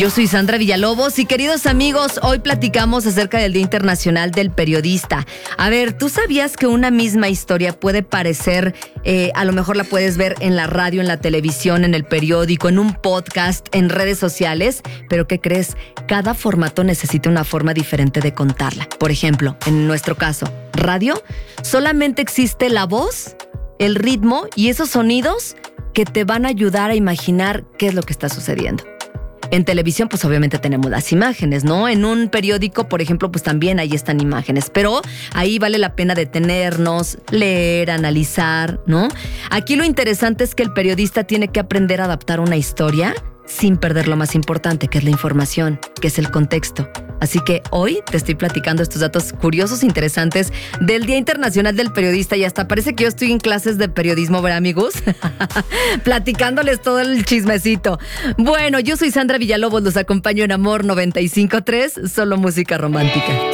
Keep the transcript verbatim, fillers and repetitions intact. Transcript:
Yo soy Sandra Villalobos y queridos amigos, hoy platicamos acerca del Día Internacional del Periodista. A ver, ¿tú sabías que una misma historia puede parecer, eh, a lo mejor la puedes ver en la radio, en la televisión, en el periódico, en un podcast, en redes sociales? Pero ¿qué crees? Cada formato necesita una forma diferente de contarla. Por ejemplo, en nuestro caso, radio, solamente existe la voz, el ritmo y esos sonidos que te van a ayudar a imaginar qué es lo que está sucediendo. En televisión, pues obviamente tenemos las imágenes, ¿no? En un periódico, por ejemplo, pues también ahí están imágenes, pero ahí vale la pena detenernos, leer, analizar, ¿no? Aquí lo interesante es que el periodista tiene que aprender a adaptar una historia sin perder lo más importante, que es la información, que es el contexto. Así que hoy te estoy platicando estos datos curiosos, interesantes del Día Internacional del Periodista y hasta parece que yo estoy en clases de periodismo, ¿verdad, amigos? Platicándoles todo el chismecito. Bueno, yo soy Sandra Villalobos, los acompaño en Amor noventa y cinco punto tres, solo música romántica.